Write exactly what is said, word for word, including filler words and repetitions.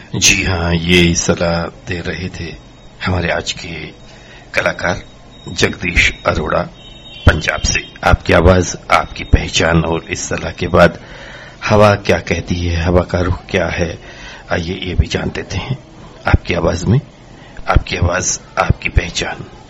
जी हाँ, ये सलाह दे रहे थे हमारे आज के कलाकार जगदीश अरोड़ा पंजाब से। आपकी आवाज, आपकी पहचान और इस सलाह के बाद हवा क्या कहती है, हवा का रुख क्या है, आइए ये भी जान देते हैं। आपकी आवाज में आपकी आवाज, आपकी पहचान।